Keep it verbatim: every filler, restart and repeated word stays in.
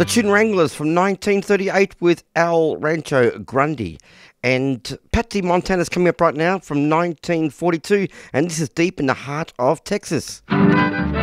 The Tune Wranglers from nineteen thirty-eight with El Rancho Grande. And Patsy Montana's coming up right now from nineteen forty-two, and this is Deep in the Heart of Texas.